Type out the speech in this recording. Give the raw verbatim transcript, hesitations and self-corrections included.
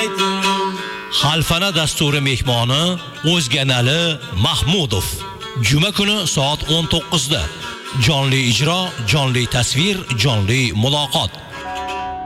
Xalfana dasturi mehmoni O'zganali Mahmudov. Juma kuni soat o'n to'qqizda jonli ijro, jonli tasvir, jonli muloqot.